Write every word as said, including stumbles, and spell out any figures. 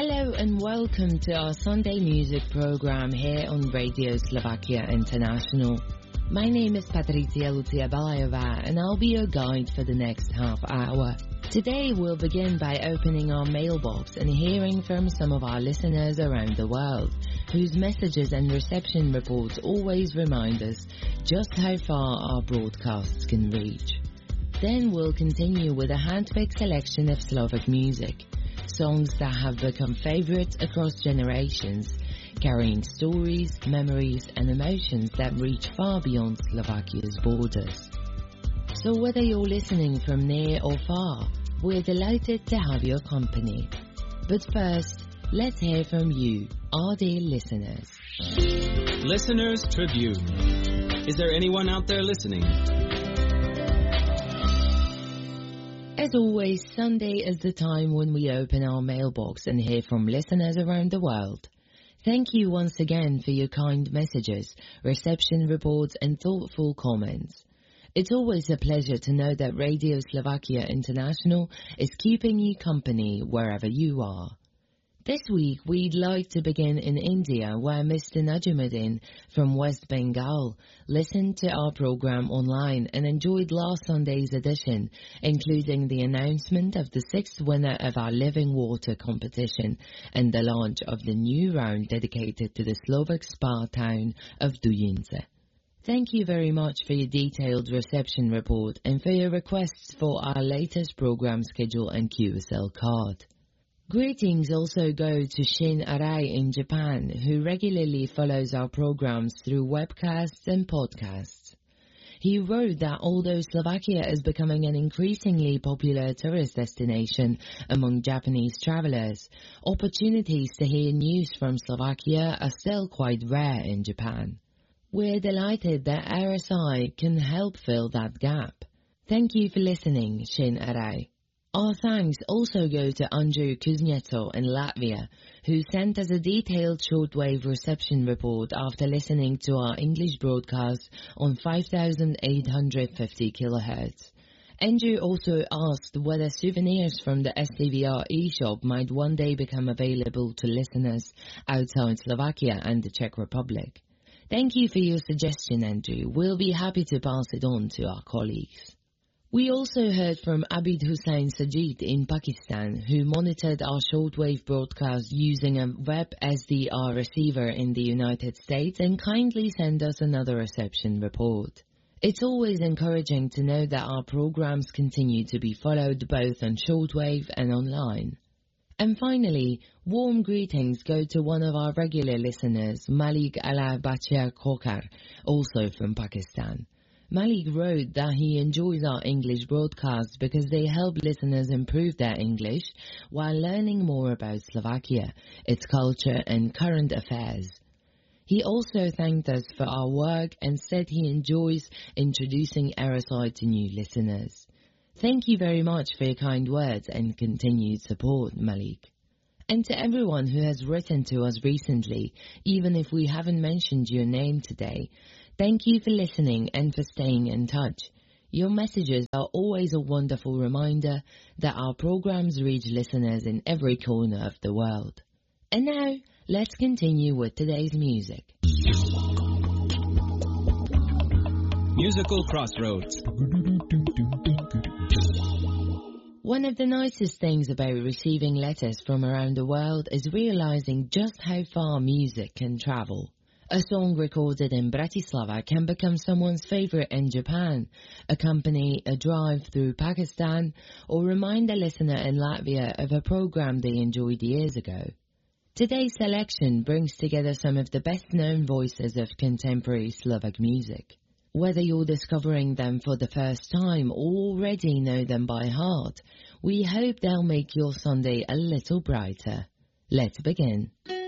Hello and welcome to our Sunday music program here on Radio Slovakia International. My name is Patricia Lucia Balajová and I'll be your guide for the next half hour. Today we'll begin by opening our mailbox and hearing from some of our listeners around the world, whose messages and reception reports always remind us just how far our broadcasts can reach. Then we'll continue with a handpicked selection of Slovak music, songs that have become favorites across generations, carrying stories, memories and emotions that reach far beyond Slovakia's borders. So whether you're listening from near or far, we're delighted to have your company. But first, let's hear from you, our dear listeners. Listeners Tribune. Is there anyone out there listening? As always, Sunday is the time when we open our mailbox and hear from listeners around the world. Thank you once again for your kind messages, reception reports and thoughtful comments. It's always a pleasure to know that Radio Slovakia International is keeping you company wherever you are. This week, we'd like to begin in India, where Mister Najimuddin from West Bengal listened to our program online and enjoyed last Sunday's edition, including the announcement of the sixth winner of our Living Water competition and the launch of the new round dedicated to the Slovak spa town of Dujince. Thank you very much for your detailed reception report and for your requests for our latest program schedule and Q S L card. Greetings also go to Shin Arai in Japan, who regularly follows our programs through webcasts and podcasts. He wrote that although Slovakia is becoming an increasingly popular tourist destination among Japanese travelers, opportunities to hear news from Slovakia are still quite rare in Japan. We're delighted that R S I can help fill that gap. Thank you for listening, Shin Arai. Our thanks also go to Andrew Kuznetsov in Latvia, who sent us a detailed shortwave reception report after listening to our English broadcast on five thousand eight hundred fifty kilohertz. Andrew also asked whether souvenirs from the S C V R e-shop might one day become available to listeners outside Slovakia and the Czech Republic. Thank you for your suggestion, Andrew. We'll be happy to pass it on to our colleagues. We also heard from Abid Hussain Sajid in Pakistan, who monitored our shortwave broadcast using a web S D R receiver in the United States and kindly sent us another reception report. It's always encouraging to know that our programs continue to be followed both on shortwave and online. And finally, warm greetings go to one of our regular listeners, Malik Ala Bachar Kokar, also from Pakistan. Malik wrote that he enjoys our English broadcasts because they help listeners improve their English while learning more about Slovakia, its culture and current affairs. He also thanked us for our work and said he enjoys introducing R S I to new listeners. Thank you very much for your kind words and continued support, Malik. And to everyone who has written to us recently, even if we haven't mentioned your name today, thank you for listening and for staying in touch. Your messages are always a wonderful reminder that our programs reach listeners in every corner of the world. And now, let's continue with today's music. Musical Crossroads. One of the nicest things about receiving letters from around the world is realizing just how far music can travel. A song recorded in Bratislava can become someone's favorite in Japan, accompany a drive through Pakistan, or remind a listener in Latvia of a program they enjoyed years ago. Today's selection brings together some of the best-known voices of contemporary Slovak music. Whether you're discovering them for the first time or already know them by heart, we hope they'll make your Sunday a little brighter. Let's begin.